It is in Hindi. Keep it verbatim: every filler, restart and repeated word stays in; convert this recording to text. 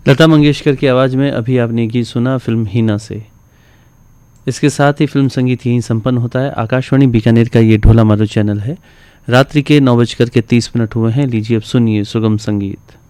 लता मंगेशकर की आवाज़ में अभी आपने गीत सुना फिल्म हीना से। इसके साथ ही फिल्म संगीत यहीं संपन्न होता है। आकाशवाणी बीकानेर का ये ढोला मादू चैनल है। रात्रि के नौ बजकर के तीस मिनट हुए हैं। लीजिए अब सुनिए सुगम संगीत।